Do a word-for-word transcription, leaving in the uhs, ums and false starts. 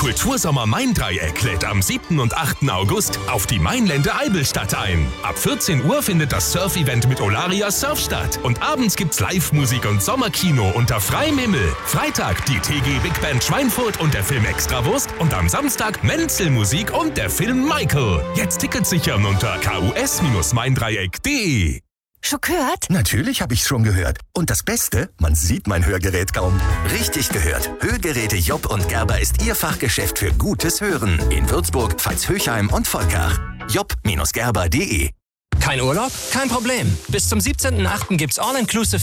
Kultursommer Main-Dreieck lädt am siebten und achten August auf die Mainlände Eibelstadt ein. Ab vierzehn Uhr findet das Surf-Event mit Olaria Surf statt. Und abends gibt's Live-Musik und Sommerkino unter freiem Himmel. Freitag die T G Big Band Schweinfurt und der Film Extrawurst. Und am Samstag Menzel-Musik und der Film Michael. Jetzt Tickets sichern unter k u s Bindestrich maindreieck punkt d e. Schon gehört? Natürlich habe ich schon gehört. Und das Beste, man sieht mein Hörgerät kaum. Richtig gehört. Hörgeräte Job und Gerber ist Ihr Fachgeschäft für gutes Hören. In Würzburg, Pfalz-Höchheim und Volkach. job Bindestrich gerber punkt d e. Kein Urlaub? Kein Problem. Bis zum siebzehnten achten gibt's All-Inclusive